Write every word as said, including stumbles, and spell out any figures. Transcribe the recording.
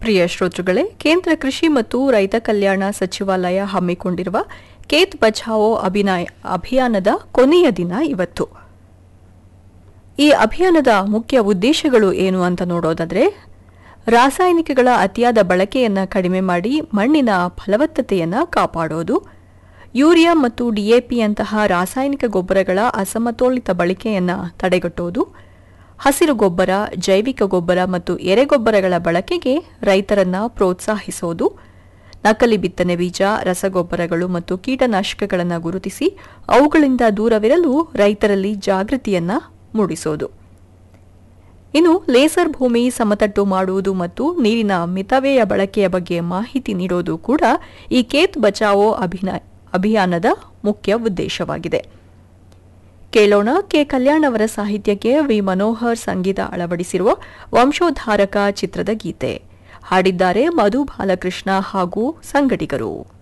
ಪ್ರಿಯ ಶ್ರೋತೃಗಳೇ, ಕೇಂದ್ರ ಕೃಷಿ ಮತ್ತು ರೈತ ಕಲ್ಯಾಣ ಸಚಿವಾಲಯ ಹಮ್ಮಿಕೊಂಡಿರುವ ಖೇತ್ ಬಚಾವೋ ಅಭಿನಯ ಅಭಿಯಾನದ ಕೊನೆಯ ದಿನ ಇವತ್ತು. ಈ ಅಭಿಯಾನದ ಮುಖ್ಯ ಉದ್ದೇಶಗಳು ಏನು ಅಂತ ನೋಡೋದಾದ್ರೆ, ರಾಸಾಯನಿಕಗಳ ಅತಿಯಾದ ಬಳಕೆಯನ್ನು ಕಡಿಮೆ ಮಾಡಿ ಮಣ್ಣಿನ ಫಲವತ್ತತೆಯನ್ನು ಕಾಪಾಡೋದು, ಯೂರಿಯಾ ಮತ್ತು ಡಿಎಪಿಯಂತಹ ರಾಸಾಯನಿಕ ಗೊಬ್ಬರಗಳ ಅಸಮತೋಲಿತ ಬಳಕೆಯನ್ನು ತಡೆಗಟ್ಟೋದು, ಹಸಿರು ಗೊಬ್ಬರ, ಜೈವಿಕ ಗೊಬ್ಬರ ಮತ್ತು ಎರೆಗೊಬ್ಬರಗಳ ಬಳಕೆಗೆ ರೈತರನ್ನ ಪ್ರೋತ್ಸಾಹಿಸೋದು, ನಕಲಿ ಬಿತ್ತನೆ ಬೀಜ, ರಸಗೊಬ್ಬರಗಳು ಮತ್ತು ಕೀಟನಾಶಕಗಳನ್ನು ಗುರುತಿಸಿ ಅವುಗಳಿಂದ ದೂರವಿರಲು ರೈತರಲ್ಲಿ ಜಾಗೃತಿಯನ್ನ ಮೂಡಿಸೋದು. ಇನ್ನು ಲೇಸರ್ ಭೂಮಿ ಸಮತಟ್ಟು ಮಾಡುವುದು ಮತ್ತು ನೀರಿನ ಮಿತವ್ಯಯ ಬಳಕೆಯ ಬಗ್ಗೆ ಮಾಹಿತಿ ನೀಡೋದು ಕೂಡ ಈ ಖೇತ್ ಬಚಾವೋ ಅಭಿಯಾನದ ಮುಖ್ಯ ಉದ್ದೇಶವಾಗಿದೆ. ಕೇಳೋಣ ಕೆ ಕಲ್ಯಾಣ್ ಅವರ ಸಾಹಿತ್ಯಕ್ಕೆ ವಿ ಮನೋಹರ್ ಸಂಗೀತ ಅಳವಡಿಸಿರುವ ವಂಶೋದ್ಧಾರಕ ಚಿತ್ರದ ಗೀತೆ. ಹಾಡಿದ್ದಾರೆ ಮಧು ಬಾಲಕೃಷ್ಣ ಹಾಗೂ ಸಂಗಡಿಗರು.